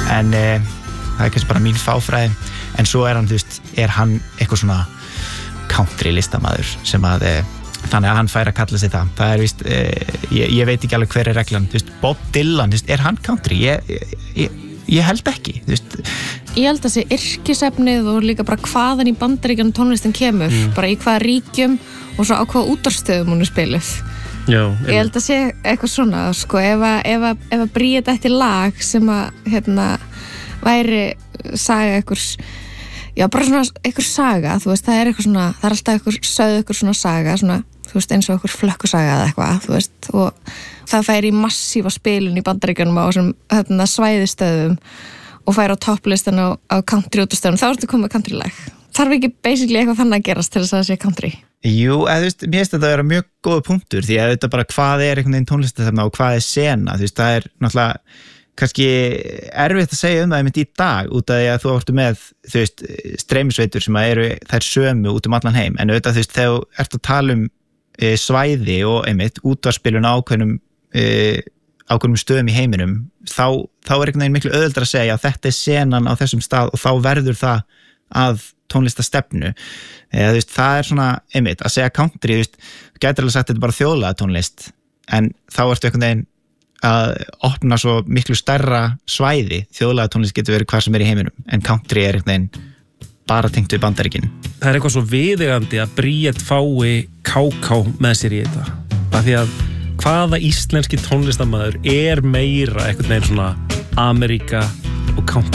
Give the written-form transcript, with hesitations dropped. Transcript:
en það kannski bara mín fáfræði en svo hann, þú veist, hann eitthvað svona country listamaður sem að þannig að hann fær að kalla sig það víst, ég veit ekki alveg hver reglan, þú veist, Bob Dylan, þú veist, hann country? Ég held ekki, þú veist. Ég held að sé yrkisefnið og líka bara hvaðan í Bandaríkjunum tónlistin kemur, bara í hvaða ríkjum og svo á hvaða útvarpsstöðum hún spiluð. Já, ég held að sé eitthvað svona, sko, ef að Bríet ætti lag sem að, væri saga einhvers, já, bara svona einhver saga, þú veist, það eitthvað svona, það alltaf einhver svona saga, svona, þú veist, eins og einhver flökkusaga eða eitthvað, þú veist, og það fær í massífa spilun í Bandaríkjunum á þessum svæðistöðum og fær á topplistan á country útastöðum, þá ertu komið country-lag. Þarf ekki basically eitthvað þannig að gerast til þess að það sé country? Jú, þú veist, mér finnst þetta að vera mjög góða punktur því að þetta bara hvað einhvern veginn tónlistarstefna og hvað sena, þú veist, það náttúrulega kannski erfitt að segja það einmitt í dag út af því að þú áttu með, þú veist, streymisveitur sem eru þær sömu út allan heim, en auðvitað, þú veist, þegar þú ert að tala svæði og einmitt útvarpsspilun á ákveðnum stöðum í heiminum, þá einhvern veginn miklu auðveldara að segja að þetta senan á þessum stað og þá verður það að tónlistastefnu. Þú veist, það svona einmitt að segja country, þú veist, gætir alveg sagt þetta bara þjóðlega tónlist, en þá ertu einhvern veginn að opna svo miklu stærra svæði. Þjóðlega tónlist getur verið hvað sem í heiminum, en country einhvern veginn bara tengt við Bandaríkin. Það eitthvað svo viðeigandi að Bríet fái KK með sér í þetta. Af því að hvaða íslenski tónlistarmaður meira einhvern veginn svona Ameríka og country